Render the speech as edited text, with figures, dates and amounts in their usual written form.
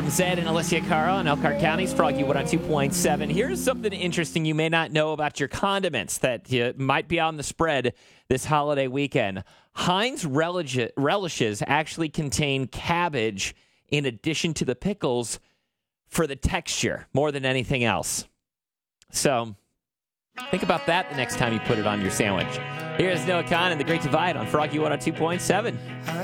Zed and Alicia Cara in Elkhart County's Froggy 102.7. Here's something interesting you may not know about your condiments that might be on the spread this holiday weekend. Heinz relishes actually contain cabbage in addition to the pickles for the texture more than anything else. So think about that the next time you put it on your sandwich. Here's Noah Khan and The Great Divide on Froggy 102.7.